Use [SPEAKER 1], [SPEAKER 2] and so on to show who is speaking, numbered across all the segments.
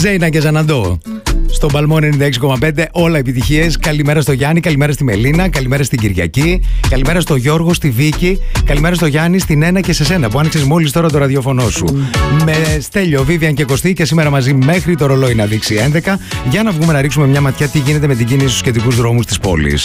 [SPEAKER 1] Ζέινα και Ζαναντό. Στον Παλμό 96,5 όλα επιτυχίες. Καλημέρα στο Γιάννη, καλημέρα στη Μελίνα, καλημέρα στην Κυριακή, καλημέρα στο Γιώργο, στη Βίκη, καλημέρα στο Γιάννη, στην Ένα και σε σένα που άνοιξες μόλις τώρα το ραδιόφωνο σου. Με Στέλιο, Βίβιαν και Κωστή και σήμερα μαζί μέχρι το ρολόι να δείξει 11 για να βγούμε να ρίξουμε μια ματιά τι γίνεται με την κίνηση στους κεντρικούς δρόμους της πόλης.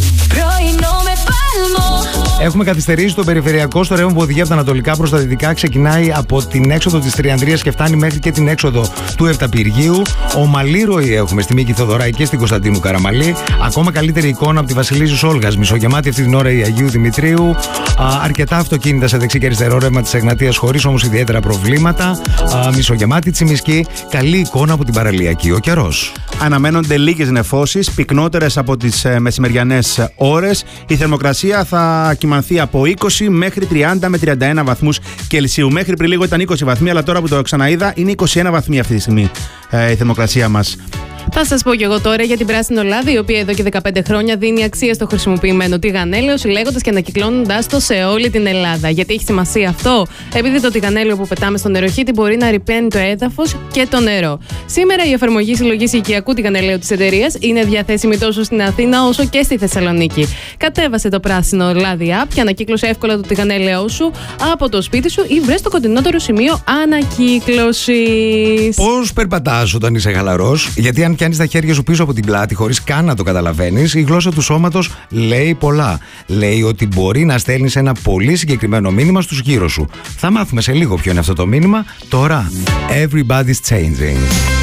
[SPEAKER 1] Έχουμε καθυστερήσει το περιφερειακό στο ρεύμα που οδηγεί από τα ανατολικά προς τα δυτικά. Ξεκινάει από την έξοδο της Τριανδρίας και φτάνει μέχρι και την έξοδο του Ευταπυργίου. Ομαλή ροή έχουμε στη Μίκη Θοδωράκη και στην Κωνσταντίνου Καραμαλή. Ακόμα καλύτερη εικόνα από τη Βασιλίζου Όλγας. Μισογεμάτη αυτή την ώρα η Αγίου Δημητρίου. Αρκετά αυτοκίνητα σε δεξί και αριστερό ρεύμα της Εγνατίας χωρίς όμως ιδιαίτερα προβλήματα. Μισογεμάτη Τσιμισκή. Καλή εικόνα από την παραλιακή. Ο καιρός.
[SPEAKER 2] Αναμένονται λίγες νεφώσεις, πυκνότερες από τις μεσημεριανές ώρες. Η θερμοκρασία θα κυμανθεί από 20 μέχρι 30 με 31 βαθμούς Κελσίου. Μέχρι πριν λίγο ήταν 20 βαθμοί, αλλά τώρα που το ξαναείδα είναι 21 βαθμοί αυτή τη στιγμή η θερμοκρασία μας.
[SPEAKER 3] Θα σας πω κι εγώ τώρα για την πράσινο λάδι, η οποία εδώ και 15 χρόνια δίνει αξία στο χρησιμοποιημένο τηγανέλαιο, συλλέγοντας και ανακυκλώνοντας το σε όλη την Ελλάδα. Γιατί έχει σημασία αυτό? Επειδή το τηγανέλαιο που πετάμε στο νεροχύτη μπορεί να ρυπαίνει το έδαφος και το νερό. Σήμερα η εφαρμογή συλλογής οικιακού τηγανελαίου της εταιρείας είναι διαθέσιμη τόσο στην Αθήνα όσο και στη Θεσσαλονίκη. Κατέβασε το πράσινο λάδι app και ανακύκλωσε εύκολα το τηγανέλαιό σου από το σπίτι σου ή βρες το κοντινότερο σημείο ανακύκλωσης.
[SPEAKER 1] Πώς περπατάς όταν είσαι χαλαρός? Γιατί αν πιάνεις τα χέρια σου πίσω από την πλάτη χωρίς καν να το καταλαβαίνεις, η γλώσσα του σώματος λέει πολλά. Λέει ότι μπορεί να στέλνεις ένα πολύ συγκεκριμένο μήνυμα στους γύρω σου. Θα μάθουμε σε λίγο ποιο είναι αυτό το μήνυμα. Τώρα, everybody's changing.